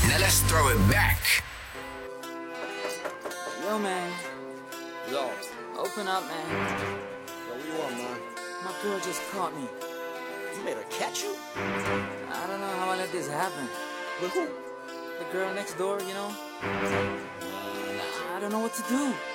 Now let's throw it back. Yo, man. Yo. Open up, man. Yo, what you want, man? My girl just caught me. You made her catch you? I don't know how I let this happen. With who? The girl next door, you know? I don't know what to do.